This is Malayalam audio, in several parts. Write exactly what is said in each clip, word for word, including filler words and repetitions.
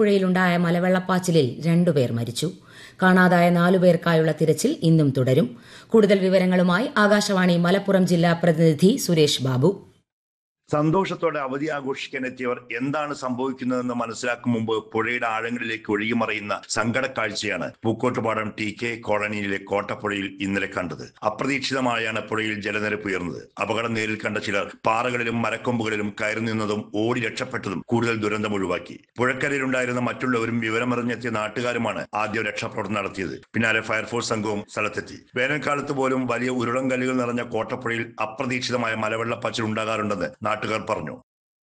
ആലപ്പുഴയിലുണ്ടായ മലവെള്ളപ്പാച്ചിലിൽ രണ്ടുപേർ മരിച്ചു. കാണാതായ നാലുപേർക്കായുള്ള തിരച്ചിൽ ഇന്നും തുടരും. കൂടുതൽ വിവരങ്ങളുമായി ആകാശവാണി മലപ്പുറം ജില്ലാ പ്രതിനിധി സുരേഷ് ബാബു. സന്തോഷത്തോടെ അവധി ആഘോഷിക്കാൻ എത്തിയവർ എന്താണ് സംഭവിക്കുന്നതെന്ന് മനസ്സിലാക്കും മുമ്പ് പുഴയുടെ ആഴങ്ങളിലേക്ക് ഒഴുകിമറിയുന്ന സങ്കട കാഴ്ചയാണ് പൂക്കോട്ടുപാടം ടി കെ കോളനിയിലെ കോട്ടപ്പുഴയിൽ ഇന്നലെ കണ്ടത്. അപ്രതീക്ഷിതമായാണ് പുഴയിൽ ജലനിരപ്പ് ഉയർന്നത്. അപകടം നേരിൽ കണ്ട ചിലർ പാറകളിലും മരക്കൊമ്പുകളിലും കയറി നിന്നതും ഓടി രക്ഷപ്പെട്ടതും കൂടുതൽ ദുരന്തം ഒഴിവാക്കി. പുഴക്കരയിലുണ്ടായിരുന്ന മറ്റുള്ളവരും വിവരമറിഞ്ഞെത്തിയ നാട്ടുകാരുമാണ് ആദ്യം രക്ഷാപ്രവർത്തനം നടത്തിയത്. പിന്നാലെ ഫയർഫോഴ്സ് സംഘവും സ്ഥലത്തെത്തി. വേനൽക്കാലത്ത് പോലും വലിയ ഉരുളൻ കല്ലുകൾ നിറഞ്ഞ കോട്ടപ്പുഴയിൽ അപ്രതീക്ഷിതമായ മലവെള്ളപ്പാച്ചിൽ ഉണ്ടാകാറുണ്ടെന്ന് നാട്ടുകാർ പറഞ്ഞു.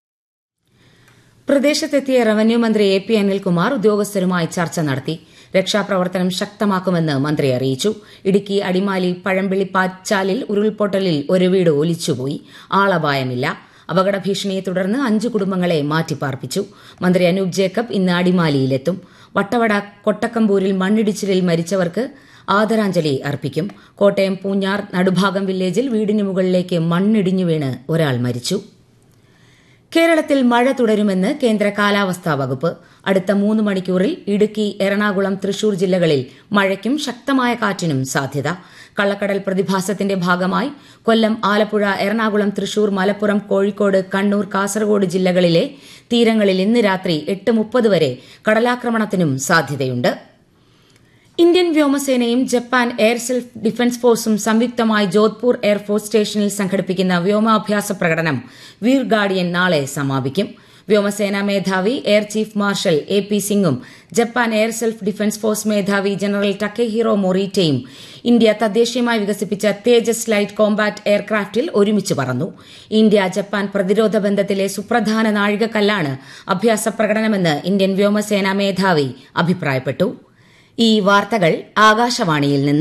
പ്രദേശത്തെത്തിയ റവന്യൂ മന്ത്രി എ പി അനിൽകുമാർ ഉദ്യോഗസ്ഥരുമായി ചർച്ച നടത്തി. രക്ഷാപ്രവർത്തനം ശക്തമാക്കുമെന്ന് മന്ത്രി അറിയിച്ചു. ഇടുക്കി അടിമാലി പഴമ്പിളിപ്പാച്ചാലിൽ ഉരുൾപൊട്ടലിൽ ഒരു വീട് ഒലിച്ചുപോയി. ആളപായമില്ല. അപകട ഭീഷണിയെ തുടർന്ന് അഞ്ച് കുടുംബങ്ങളെ മാറ്റിപ്പാർപ്പിച്ചു. മന്ത്രി അനൂപ് ജേക്കബ് ഇന്ന് അടിമാലിയിലെത്തും. വട്ടവട കൊട്ടക്കമ്പൂരിൽ മണ്ണിടിച്ചിലിൽ മരിച്ചവർക്ക് ആദരാഞ്ജലി അർപ്പിക്കും. കോട്ടയം പൂഞ്ഞാർ നടുഭാഗം വില്ലേജിൽ വീടിന് മുകളിലേക്ക് മണ്ണിടിഞ്ഞു വീണ് ഒരാൾ മരിച്ചു. കേരളത്തിൽ മഴ തുടരുമെന്ന് കേന്ദ്ര കാലാവസ്ഥാ വകുപ്പ്. അടുത്ത മൂന്ന് മണിക്കൂറിൽ ഇടുക്കി, എറണാകുളം, തൃശൂർ ജില്ലകളിൽ മഴയ്ക്കും ശക്തമായ കാറ്റിനും സാധ്യത. കള്ളക്കടൽ പ്രതിഭാസത്തിന്റെ ഭാഗമായി കൊല്ലം, ആലപ്പുഴ, എറണാകുളം, തൃശൂർ, മലപ്പുറം, കോഴിക്കോട്, കണ്ണൂർ, കാസർഗോഡ് ജില്ലകളിലെ തീരങ്ങളിൽ ഇന്ന് രാത്രി എട്ട് മുപ്പത് വരെ കടലാക്രമണത്തിനും സാധ്യതയുണ്ട്. Indian വ്യോമസേനയും Japan air self defence ഫോഴ്സും സംയുക്തമായി ജോധ്പൂർ എയർഫോഴ്സ് സ്റ്റേഷനിൽ സംഘടിപ്പിക്കുന്ന വ്യോമാഭ്യാസ പ്രകടനം വീർ ഗാർഡിയൻ നാളെ സമാപിക്കും. വ്യോമസേനാ മേധാവി air chief marshal A P സിംഗും Japan air self defence force മേധാവി ജനറൽ ടക്കെഹിറോ മൊറീറ്റയും ഇന്ത്യ തദ്ദേശീയമായി വികസിപ്പിച്ച തേജസ് ലൈറ്റ് കോംബാറ്റ് എയർക്രാഫ്റ്റിൽ ഒരുമിച്ച് പറന്നു. ഇന്ത്യ ജപ്പാൻ പ്രതിരോധ ബന്ധത്തിലെ സുപ്രധാന നാഴികക്കല്ലാണ് അഭ്യാസ പ്രകടനമെന്ന് ഇന്ത്യൻ വ്യോമസേനാ മേധാവി അഭിപ്രായപ്പെട്ടു. ഈ വാർത്തകൾ ആകാശവാണിയിൽ നിന്ന്.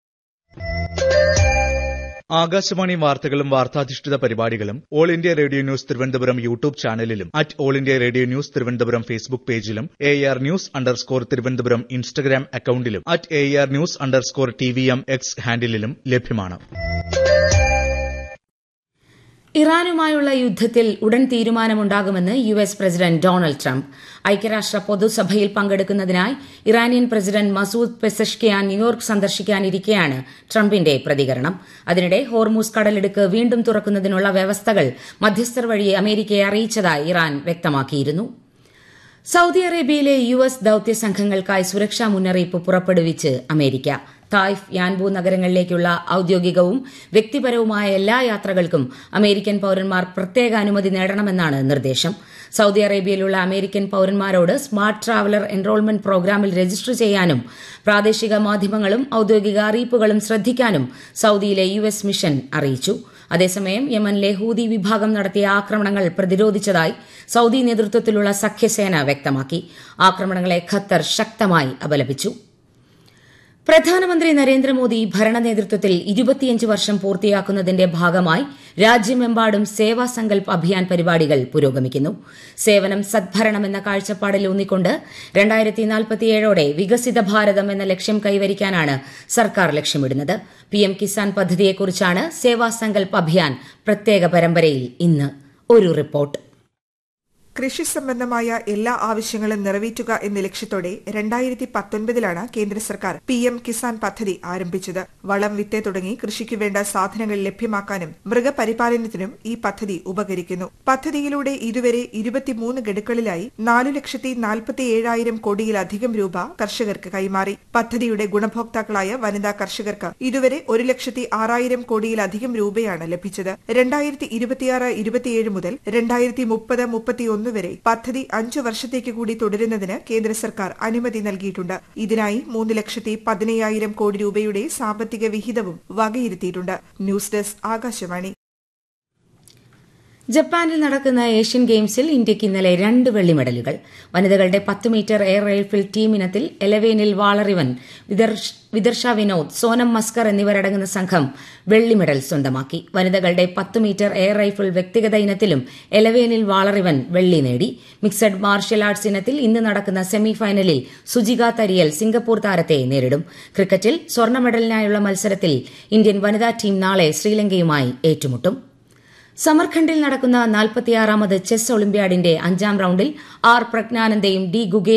ആകാശവാണി വാർത്തകളും വാർത്താധിഷ്ഠിത പരിപാടികളും all India radio news Thiruvananthapuram YouTube ചാനലിലും at all India radio news Thiruvananthapuram Facebook പേജിലും A R news underscore Thiruvananthapuram Instagram അക്കൌണ്ടിലും at A R news underscore T V M X ഹാൻഡിലും ലഭ്യമാണ്. ഇറാനുമായുള്ള യുദ്ധത്തിൽ ഉടൻ തീരുമാനമുണ്ടാകുമെന്ന് U S president Donald Trump. ഐക്യരാഷ്ട്ര പൊതുസഭയിൽ പങ്കെടുക്കുന്നതിനായി Iranian president Masoud Pezeshkian New York സന്ദർശിക്കാനിരിക്കെയാണ് ട്രംപിന്റെ പ്രതികരണം. അതിനിടെ ഹോർമൂസ് കടലിടുക്ക് വീണ്ടും തുറക്കുന്നതിനുള്ള വ്യവസ്ഥകൾ മധ്യസ്ഥർ വഴി അമേരിക്കയെ അറിയിച്ചതായി ഇറാൻ വ്യക്തമാക്കിയിരുന്നു. സൌദി അറേബ്യയിലെ യു എസ് ദൌത്യ സംഘങ്ങൾക്കായി സുരക്ഷാ മുന്നറിയിപ്പ് പുറപ്പെടുവിച്ച് അമേരിക്ക. തായ്ഫ്, യാൻബു നഗരങ്ങളിലേക്കുള്ള ഔദ്യോഗികവും വ്യക്തിപരവുമായ എല്ലാ യാത്രകൾക്കും അമേരിക്കൻ പൌരന്മാർ പ്രത്യേക അനുമതി നേടണമെന്നാണ് നിർദ്ദേശം. Saudi അറേബ്യയിലുള്ള American പൌരന്മാരോട് smart traveller enrolment പ്രോഗ്രാമിൽ രജിസ്റ്റർ ചെയ്യാനും പ്രാദേശിക മാധ്യമങ്ങളും ഔദ്യോഗിക അറിയിപ്പുകളും ശ്രദ്ധിക്കാനും സൌദിയിലെ യു എസ് മിഷൻ അറിയിച്ചു. അതേസമയം യമനിലെ ഹൂതി വിഭാഗം നടത്തിയ ആക്രമണങ്ങൾ പ്രതിരോധിച്ചതായി സൌദി നേതൃത്വത്തിലുള്ള സഖ്യസേന വ്യക്തമാക്കി. ആക്രമണങ്ങളെ ഖത്തർ ശക്തമായി അപലപിച്ചു. പ്രധാനമന്ത്രി നരേന്ദ്രമോദി ഭരണ നേതൃത്വത്തിൽ ഇരുപത്തിയഞ്ച് വർഷം പൂർത്തിയാക്കുന്നതിന്റെ ഭാഗമായി രാജ്യമെമ്പാടും സേവാ സങ്കൽപ് അഭിയാൻ പരിപാടികൾ പുരോഗമിക്കുന്നു. സേവനം സദ്ഭരണം എന്ന കാഴ്ചപ്പാടിൽ ഊന്നിക്കൊണ്ട് രണ്ടായിരത്തി നാൽപ്പത്തിയേഴോടെ വികസിത ഭാരതം എന്ന ലക്ഷ്യം കൈവരിക്കാനാണ് സർക്കാർ ലക്ഷ്യമിടുന്നത്. പിഎം കിസാൻ പദ്ധതിയെക്കുറിച്ചാണ് സേവാ സങ്കൽപ് അഭിയാൻ പ്രത്യേക പരമ്പരയിൽ ഇന്ന്. ഒരു റിപ്പോർട്ട്. കൃഷി സംബന്ധമായ എല്ലാ ആവശ്യങ്ങളും നിറവേറ്റുക എന്ന ലക്ഷ്യത്തോടെ രണ്ടായിരത്തി പത്തൊൻപതിലാണ് കേന്ദ്ര സർക്കാർ പി എം കിസാൻ പദ്ധതി ആരംഭിച്ചത്. വളം, വിത്ത് തുടങ്ങി കൃഷിക്ക് വേണ്ട സാധനങ്ങൾ ലഭ്യമാക്കാനും മൃഗപരിപാലനത്തിനും ഈ പദ്ധതി ഉപകരിക്കുന്നു. പദ്ധതിയിലൂടെ ഇതുവരെ ഇരുപത്തിമൂന്ന് ഗഡുക്കളിലായി നാലു ലക്ഷത്തി നാൽപ്പത്തി ഏഴായിരം കോടിയിലധികം രൂപ കർഷകർക്ക് കൈമാറി. പദ്ധതിയുടെ ഗുണഭോക്താക്കളായ വനിതാ കർഷകർക്ക് ഇതുവരെ ഒരു ലക്ഷത്തി ആറായിരം കോടിയിലധികം രൂപയാണ് ലഭിച്ചത്. രണ്ടായിരത്തി ഇരുപത്തിയാറ് ഇരുപത്തിയേഴ് മുതൽ രണ്ടായിരത്തി മുപ്പത് മുപ്പത്തിയൊന്ന് വരെ പദ്ധതി അഞ്ചു വർഷത്തേക്ക് കൂടി തുടരുന്നതിന് കേന്ദ്ര സർക്കാർ അനുമതി നൽകിയിട്ടുണ്ട്. ഇതിനായി മൂന്ന് ലക്ഷത്തി പതിനയ്യായിരം കോടി രൂപയുടെ സാമ്പത്തിക വിഹിതവും വകയിരുത്തിയിട്ടുണ്ട്. News desk Akashvani. ജപ്പാനിൽ നടക്കുന്ന ഏഷ്യൻ ഗെയിംസിൽ ഇന്ത്യയ്ക്ക് ഇന്നലെ രണ്ട് വെള്ളി മെഡലുകൾ. വനിതകളുടെ പത്ത് മീറ്റർ എയർ റൈഫിൾ ടീം ഇനത്തിൽ എലവേനിൽ വാളറിവൻ, വിദർശ വിനോദ്, സോനം മസ്കർ എന്നിവരടങ്ങുന്ന സംഘം വെള്ളി മെഡൽ സ്വന്തമാക്കി. വനിതകളുടെ പത്ത് മീറ്റർ എയർ റൈഫിൾ വ്യക്തിഗത ഇനത്തിലും എലവേനിൽ വാളറിവൻ വെള്ളി നേടി. മിക്സഡ് മാർഷ്യൽ ആർട്സ് ഇനത്തിൽ ഇന്ന് നടക്കുന്ന സെമിഫൈനലിൽ സുജിക തരിയൽ സിംഗപ്പൂർ താരത്തെ നേരിടും. ക്രിക്കറ്റിൽ സ്വർണ്ണ മെഡലിനായുള്ള മത്സരത്തിൽ ഇന്ത്യൻ വനിതാ ടീം നാളെ ശ്രീലങ്കയുമായി ഏറ്റുമുട്ടും. സമർഖണ്ഡിൽ നടക്കുന്ന നാൽപ്പത്തിയാറാമത് ചെസ് ഒളിമ്പ്യാഡിന്റെ അഞ്ചാം റൌണ്ടിൽ ആർ പ്രജ്ഞാനന്ദയും ഡി ഗുഗേ